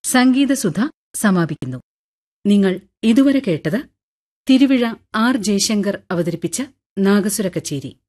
സംഗീതസുധ സമാപിക്കുന്നു. നിങ്ങൾ ഇതുവരെ കേട്ടത് തിരുവിഴ ആർ ജയശങ്കർ അവതരിപ്പിച്ച നാഗസ്വര കച്ചേരി.